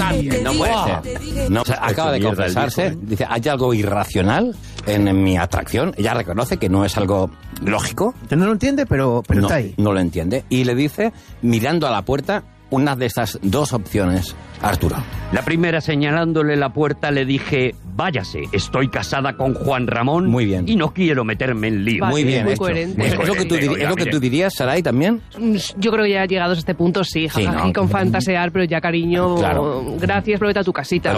también. No puede ser. No, o sea, acaba de confesarse. Dice, hay algo irracional en mi atracción. Ella reconoce que no es algo lógico. No lo entiende, pero No, está ahí. no lo entiende. Y le dice, mirando a la puerta, una de estas dos opciones, Arturo. La primera, señalándole la puerta, le dije, váyase, estoy casada con Juan Ramón. Muy bien. Y no quiero meterme en lío. Muy bien, muy hecho. coherente. ¿Es lo que tú, Oiga, es lo que mire. tú dirías, Saray, también? Yo creo que ya llegados a este punto, sí, Sí, jajají, ¿no? con fantasear, pero ya, cariño, Claro. gracias, pero vete a tu casita.